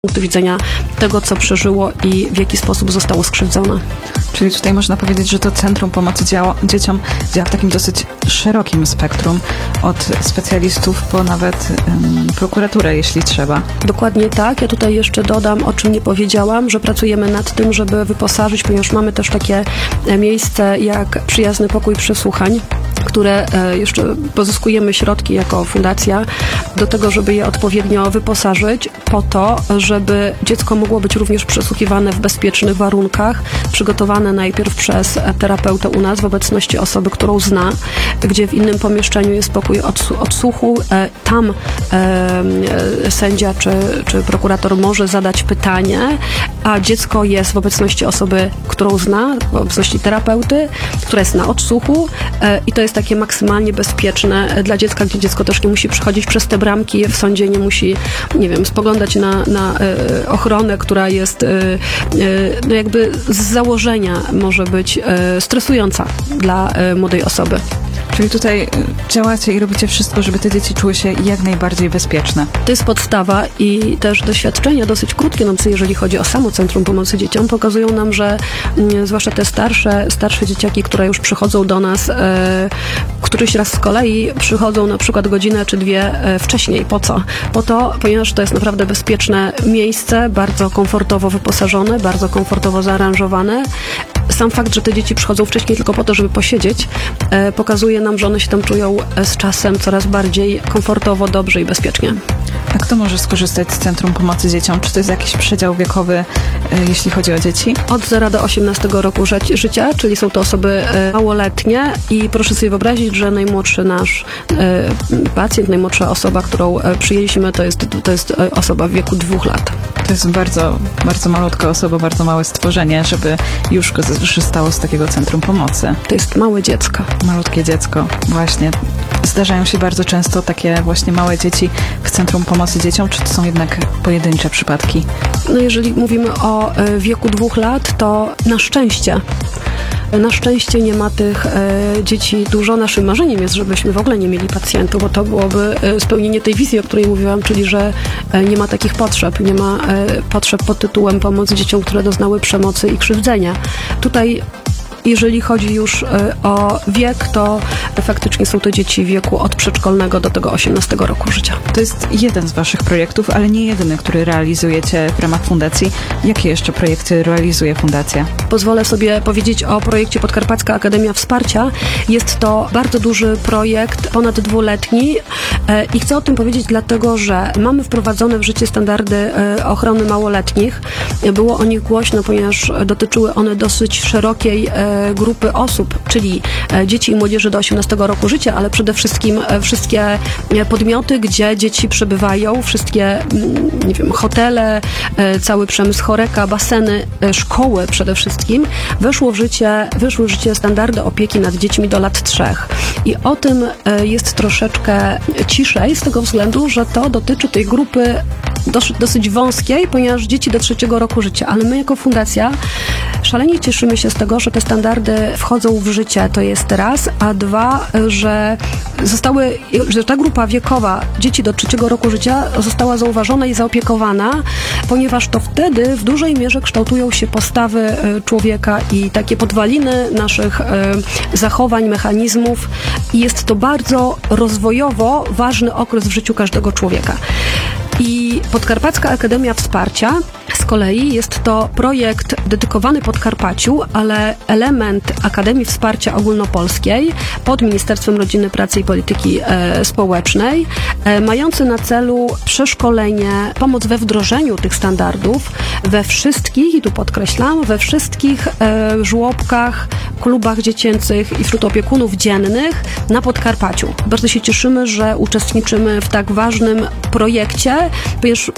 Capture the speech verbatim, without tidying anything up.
punktu widzenia tego, co przeżyło i w jaki sposób zostało skrzywdzone. Czyli tutaj można powiedzieć, że to Centrum Pomocy działa, Dzieciom działa w takim dosyć szerokim spektrum, od specjalistów po nawet um, prokuraturę, jeśli trzeba. Dokładnie tak. Ja tutaj jeszcze dodam, o czym nie powiedziałam, że pracujemy nad tym, żeby wyposażyć, ponieważ mamy też takie miejsce jak Przyjazny Pokój Przesłuchań, które jeszcze pozyskujemy środki jako fundacja do tego, żeby je odpowiednio wyposażyć po to, żeby dziecko mogło być również przesłuchiwane w bezpiecznych warunkach, przygotowane najpierw przez terapeutę u nas w obecności osoby, którą zna, gdzie w innym pomieszczeniu jest pokój odsłuchu. Tam e, sędzia czy, czy prokurator może zadać pytanie, a dziecko jest w obecności osoby, którą zna, w obecności terapeuty, która jest na odsłuchu e, i to jest takie maksymalnie bezpieczne dla dziecka, gdzie dziecko też nie musi przechodzić przez te bramki w sądzie, nie musi, nie wiem, spoglądać na, na e, ochronę, która jest e, e, no jakby z założenia może być e, stresująca dla e, młodej osoby. Czyli tutaj działacie i robicie wszystko, żeby te dzieci czuły się jak najbardziej bezpieczne. To jest podstawa i też doświadczenia dosyć krótkie, no, jeżeli chodzi o samo Centrum Pomocy Dzieciom, pokazują nam, że m, zwłaszcza te starsze, starsze dzieciaki, które już przychodzą do nas, e, któryś raz z kolei przychodzą na przykład godzinę czy dwie e, wcześniej. Po co? Po to, ponieważ to jest naprawdę bezpieczne miejsce, bardzo komfortowo wyposażone, bardzo komfortowo zaaranżowane. Sam fakt, że te dzieci przychodzą wcześniej tylko po to, żeby posiedzieć, e, pokazuje nam, że one się tam czują z czasem coraz bardziej komfortowo, dobrze i bezpiecznie. A kto może skorzystać z Centrum Pomocy Dzieciom? Czy to jest jakiś przedział wiekowy, e, jeśli chodzi o dzieci? Od zera do osiemnastego roku ży- życia, czyli są to osoby e, małoletnie i proszę sobie wyobrazić, że najmłodszy nasz e, pacjent, najmłodsza osoba, którą e, przyjęliśmy, to jest, to jest e, osoba w wieku dwóch lat. To jest bardzo, bardzo malutka osoba, bardzo małe stworzenie, żeby już korzystało z takiego Centrum Pomocy. To jest małe dziecko. Malutkie dziecko, właśnie. Zdarzają się bardzo często takie właśnie małe dzieci w Centrum Pomocy Dzieciom, czy to są jednak pojedyncze przypadki? No jeżeli mówimy o e, wieku dwóch lat, to na szczęście Na szczęście nie ma tych e, dzieci dużo. Naszym marzeniem jest, żebyśmy w ogóle nie mieli pacjentów, bo to byłoby e, spełnienie tej wizji, o której mówiłam, czyli że e, nie ma takich potrzeb. Nie ma e, potrzeb pod tytułem pomoc dzieciom, które doznały przemocy i krzywdzenia. Tutaj jeżeli chodzi już o wiek, to faktycznie są to dzieci w wieku od przedszkolnego do tego osiemnastego roku życia. To jest jeden z waszych projektów, ale nie jedyny, który realizujecie w ramach fundacji. Jakie jeszcze projekty realizuje fundacja? Pozwolę sobie powiedzieć o projekcie Podkarpacka Akademia Wsparcia. Jest to bardzo duży projekt, ponad dwuletni i chcę o tym powiedzieć dlatego, że mamy wprowadzone w życie standardy ochrony małoletnich. Było o nich głośno, ponieważ dotyczyły one dosyć szerokiej grupy osób, czyli dzieci i młodzieży do osiemnastego roku życia, ale przede wszystkim wszystkie podmioty, gdzie dzieci przebywają, wszystkie, nie wiem, hotele, cały przemysł choreka, baseny, szkoły przede wszystkim, weszło w życie, weszły w życie standardy opieki nad dziećmi do lat trzech. I o tym jest troszeczkę ciszej, z tego względu, że to dotyczy tej grupy dosyć, dosyć wąskiej, ponieważ dzieci do trzeciego roku życia, ale my jako fundacja szalenie cieszymy się z tego, że te standardy wchodzą w życie, to jest raz, a dwa, że zostały, że ta grupa wiekowa dzieci do trzeciego roku życia została zauważona i zaopiekowana, ponieważ to wtedy w dużej mierze kształtują się postawy człowieka i takie podwaliny naszych zachowań, mechanizmów i jest to bardzo rozwojowo ważny okres w życiu każdego człowieka. I Podkarpacka Akademia Wsparcia z kolei jest to projekt dedykowany Podkarpaciu, ale element Akademii Wsparcia Ogólnopolskiej pod Ministerstwem Rodziny, Pracy i Polityki e, Społecznej, e, mający na celu przeszkolenie, pomoc we wdrożeniu tych standardów we wszystkich, i tu podkreślam, we wszystkich e, żłobkach, klubach dziecięcych i wśród opiekunów dziennych na Podkarpaciu. Bardzo się cieszymy, że uczestniczymy w tak ważnym projekcie, ponieważ